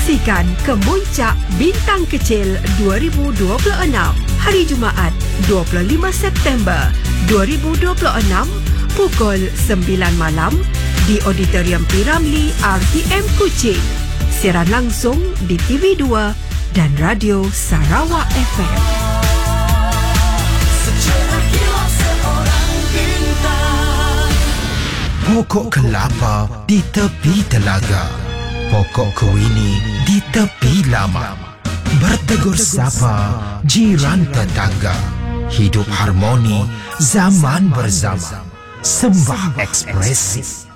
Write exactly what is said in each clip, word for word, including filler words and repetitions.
Saksikan Kemuncak Bintang Kecil dua ribu dua puluh enam hari Jumaat dua puluh lima September dua ribu dua puluh enam pukul sembilan malam di Auditorium P. Ramlee R T M Kuching. Siaran langsung di T V dua dan Radio Sarawak F M. Pokok kelapa di tepi telaga, pokok kuini di tepi lama. Bertegur sapa jiran tetangga, hidup harmoni zaman berzama. Sembah ekspresi.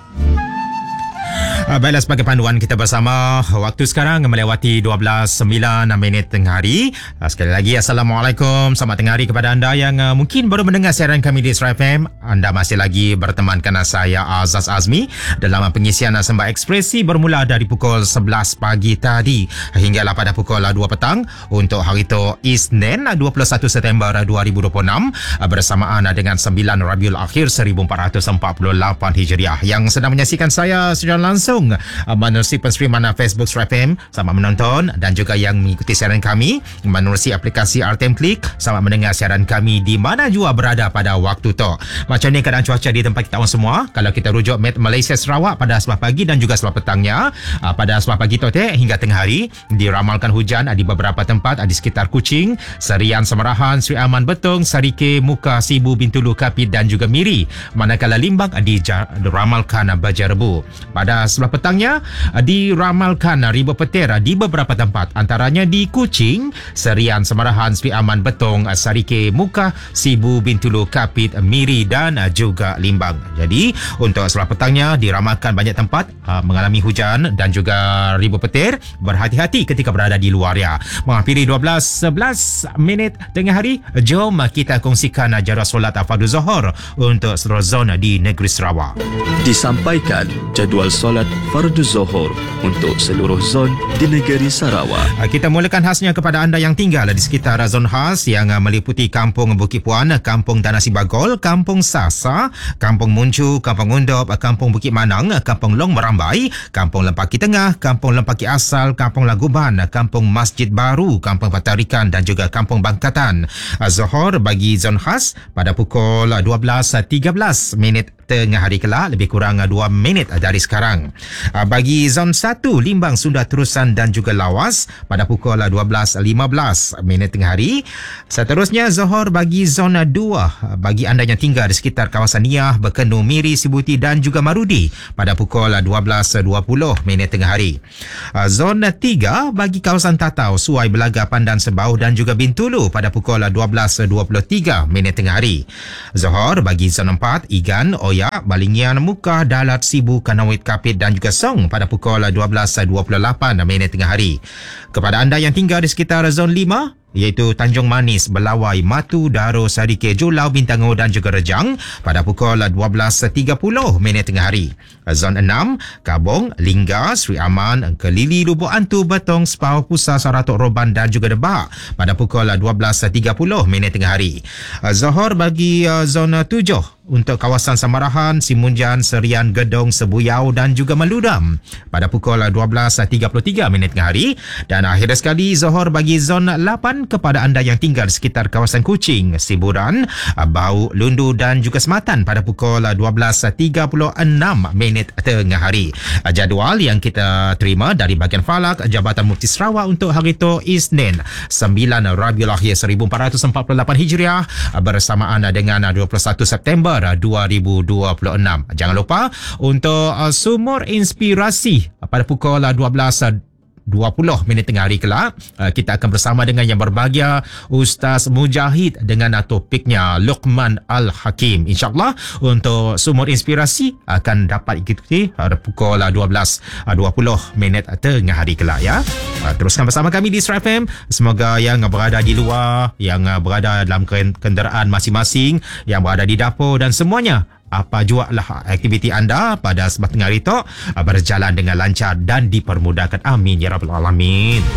Baiklah, sebagai panduan kita bersama, waktu sekarang melewati dua belas sembilan minit tengah hari. Sekali lagi, Assalamualaikum. Selamat tengah hari kepada anda yang uh, mungkin baru mendengar siaran kami di Astro F M. Anda masih lagi bertemankan saya, Azaz Azmi, dalam pengisian Sembah Ekspresi bermula dari pukul sebelas pagi tadi hinggalah pada pukul dua petang untuk hari itu Isnin dua puluh satu September dua ribu dua puluh enam bersamaan dengan sembilan Rabiul Akhir seribu empat ratus empat puluh lapan Hijriah. Yang sedang menyaksikan saya secara langsung menerusi penstreaman Facebook Astro F M, selamat menonton, dan juga yang mengikuti siaran kami menerusi aplikasi R T M Click, selamat mendengar siaran kami di mana jua berada pada waktu tu. Macam ni keadaan cuaca di tempat kita orang semua. Kalau kita rujuk Met Malaysia Sarawak pada sebelah pagi dan juga sebelah petangnya, pada sebelah pagi tu hingga tengah hari diramalkan hujan di beberapa tempat di sekitar Kuching, Serian, Semerahan, Sri Aman, Betong, Sarike, Muka, Sibu, Bintulu, Kapit dan juga Miri. Manakala Limbang diramalkan berjerebu. Pada sebelah petangnya diramalkan ribuan petir di beberapa tempat, antaranya di Kuching, Serian, Semerahan, Sri Aman, Betong, Sarike, Muka, Sibu, Bintulu, Kapit, Miri dan juga Limbang. Jadi untuk sebelah petangnya diramalkan banyak tempat uh, mengalami hujan dan juga ribuan petir. Berhati-hati ketika berada di luar ya. Menghampiri dua belas sebelas minit tengah hari, jom kita kongsikan jadual solat Fardhu Zuhur untuk seluruh zon di negeri Sarawak. Disampaikan jadual solat Fardhu Zuhur untuk seluruh zon di negeri Sarawak. Kita mulakan khasnya kepada anda yang tinggal di sekitar zon khas yang meliputi Kampung Bukit Puan, Kampung Tanah Sibagol, Kampung Sasa, Kampung Muncu, Kampung Undop, Kampung Bukit Manang, Kampung Long Merambai, Kampung Lempaki Tengah, Kampung Lempaki Asal, Kampung Laguban, Kampung Masjid Baru, Kampung Patarikan dan juga Kampung Bangkatan. Zuhur bagi zon khas pada pukul dua belas tiga belas minit tengah hari kelak, lebih kurang dua minit dari sekarang. Bagi zon satu, Limbang, Sunda, Terusan dan juga Lawas pada pukul dua belas lima belas minit tengah hari. Seterusnya Zuhur bagi zon dua, bagi anda yang tinggal di sekitar kawasan Niah, Bekenu, Miri, Sibuti dan juga Marudi pada pukul dua belas dua puluh minit tengah hari. Zon tiga bagi kawasan Tatau, Suai, Belaga, Pandan, Sebau dan juga Bintulu pada pukul dua belas dua puluh tiga minit tengah hari. Zuhur bagi zon empat, Igan, Oyak, Balingian, Muka, Dalat, Sibu, Kanawit, Kapit dan juga Song pada pukul dua belas dua puluh lapan minit tengah hari. Kepada anda yang tinggal di sekitar zon lima, iaitu Tanjung Manis, Belawai, Matu, Daro, Sarike, Julau, Bintango dan juga Rejang pada pukul dua belas tiga puluh minit tengah hari. Zon enam, Kabong, Lingga, Sri Aman, Kelili, Lubuk Antu, Betong, Sepau, Pusa, Saratok, Roban dan juga Debak pada pukul dua belas tiga puluh minit tengah hari. Zuhur bagi uh, zon tujuh untuk kawasan Samarahan, Simunjan, Serian, Gedong, Sebuyau dan juga Meludam pada pukul dua belas tiga puluh tiga minit tengah hari. Dan akhir sekali Zuhur bagi zon lapan kepada anda yang tinggal di sekitar kawasan Kuching, Siburan, Bau, Lundu dan juga Sematan pada pukul dua belas tiga puluh enam minit tengah hari. Jadual yang kita terima dari bahagian Falak Jabatan Mufti Sarawak untuk hari itu Isnin sembilan Rabiul Akhir seribu empat ratus empat puluh lapan Hijriah bersamaan dengan dua puluh satu September dua ribu dua puluh enam. Jangan lupa untuk uh, sumur inspirasi pada pukul dua belas dua puluh minit tengah hari kelak, uh, kita akan bersama dengan yang berbahagia Ustaz Mujahid dengan uh, topiknya Luqman Al-Hakim. InsyaAllah untuk sumur inspirasi akan dapat ikuti pada uh, pukul uh, dua belas dua puluh minit tengah hari kelak ya. Uh, teruskan bersama kami di Astro F M. Semoga yang berada di luar, yang uh, berada dalam kenderaan masing-masing, yang berada di dapur dan semuanya, apa jua lah aktiviti anda pada sebelah tengah hari itu berjalan dengan lancar dan dipermudahkan. Amin ya Rabbal Alamin.